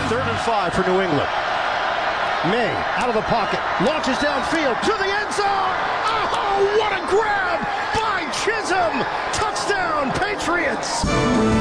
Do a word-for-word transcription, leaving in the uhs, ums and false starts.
Third and five for New England. May, out of the pocket, launches downfield to the end zone. Oh, what a grab by Chisholm. Touchdown, Patriots.